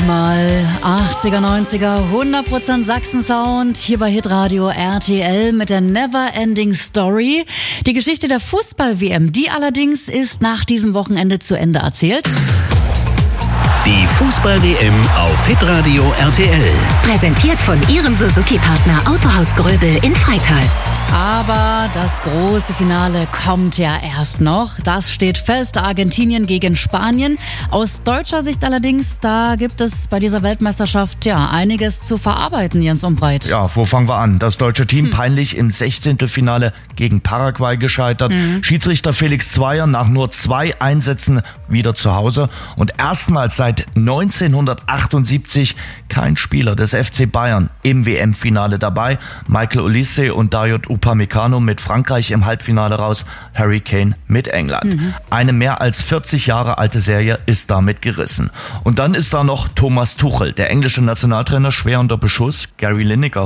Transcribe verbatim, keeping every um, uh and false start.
Mal achtziger, neunziger, hundert Prozent Sachsen-Sound hier bei Hitradio R T L mit der Never-Ending Story. Die Geschichte der Fußball-W M, die allerdings ist nach diesem Wochenende zu Ende erzählt. Die Fußball-W M auf Hitradio R T L. Präsentiert von Ihrem Suzuki-Partner Autohaus Gröbel in Freital. Aber das große Finale kommt ja erst noch. Das steht fest, Argentinien gegen Spanien. Aus deutscher Sicht allerdings, da gibt es bei dieser Weltmeisterschaft ja einiges zu verarbeiten, Jens Umbreit. Ja, wo fangen wir an? Das deutsche Team hm. peinlich im Sechzehntelfinale gegen Paraguay gescheitert. Hm. Schiedsrichter Felix Zweier nach nur zwei Einsätzen wieder zu Hause. Und erstmals seit neunzehnhundertachtundsiebzig kein Spieler des F C Bayern im W M-Finale dabei. Michael Olise und Dayot Upamecano mit Frankreich im Halbfinale raus, Harry Kane mit England. Mhm. Eine mehr als vierzig Jahre alte Serie ist damit gerissen. Und dann ist da noch Thomas Tuchel, der englische Nationaltrainer, schwer unter Beschuss. Gary Lineker